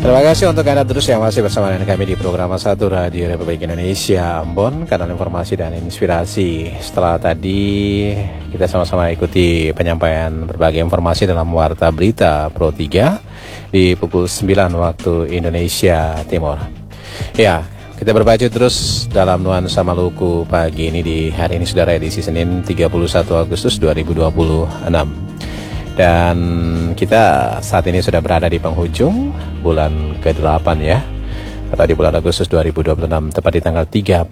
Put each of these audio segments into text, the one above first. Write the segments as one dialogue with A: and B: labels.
A: Terima kasih untuk Anda terus yang masih bersama dengan kami di program Satu Radio Republik Indonesia Ambon, kanal informasi dan inspirasi. Setelah tadi kita sama-sama ikuti penyampaian berbagai informasi dalam Warta Berita Pro 3 di pukul 9 waktu Indonesia Timur. Ya, kita berbaca terus dalam Nuansa Maluku pagi ini di hari ini, saudara, edisi Senin 31 Agustus 2026. Dan kita saat ini sudah berada di penghujung bulan ke-8 ya, atau di bulan Agustus 2026, tepat di tanggal 31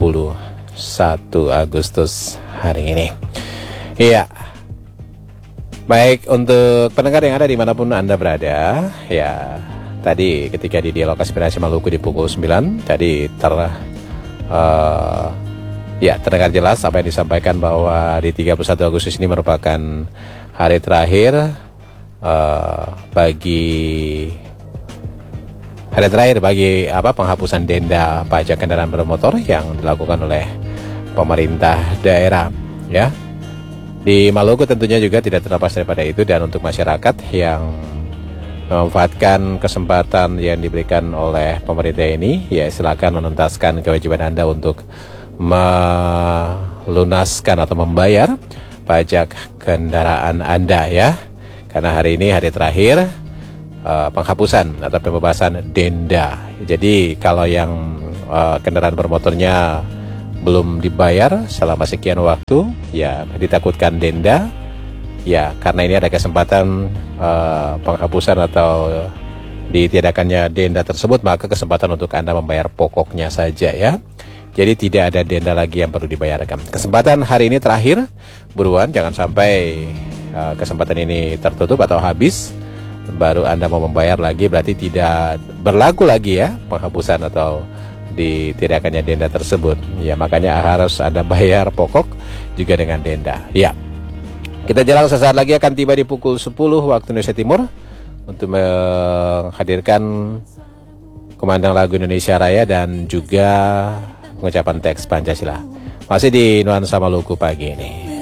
A: Agustus hari ini. Iya, baik untuk pendengar yang ada dimanapun Anda berada. Ya, tadi ketika di Dialog Aspirasi Maluku di pukul 9 tadi terdengar jelas apa yang disampaikan bahwa di 31 Agustus ini merupakan hari terakhir bagi penghapusan denda pajak kendaraan bermotor yang dilakukan oleh pemerintah daerah ya. Di Maluku tentunya juga tidak terlepas daripada itu, dan untuk masyarakat yang memanfaatkan kesempatan yang diberikan oleh pemerintah ini, ya silakan menuntaskan kewajiban Anda untuk melunaskan atau membayar pajak kendaraan Anda ya, karena hari ini hari terakhir penghapusan atau pembebasan denda. Jadi kalau yang kendaraan bermotornya belum dibayar selama sekian waktu, ya ditakutkan denda ya, karena ini ada kesempatan penghapusan atau ditiadakannya denda tersebut, maka kesempatan untuk Anda membayar pokoknya saja ya. Jadi tidak ada denda lagi yang perlu dibayarkan. Kesempatan hari ini terakhir, buruan jangan sampai kesempatan ini tertutup atau habis baru Anda mau membayar lagi, berarti tidak berlaku lagi ya penghapusan atau ditiadakannya denda tersebut. Ya, makanya harus Anda bayar pokok juga dengan denda. Ya. Kita jalan sesaat lagi akan tiba di pukul 10 waktu Indonesia Timur untuk menghadirkan kumandang lagu Indonesia Raya dan juga pengucapan teks Pancasila. Masih di Nuansa Maluku pagi ini.